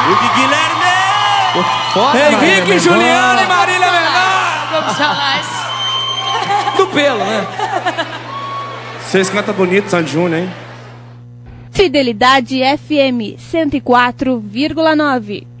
Hugo Guilherme! Foda, Henrique, Juliana e Marília Mendonça. Profissionais. Do pelo, né? Vocês cantam bonito, Sandy Júnior, hein? Fidelidade FM 104,9.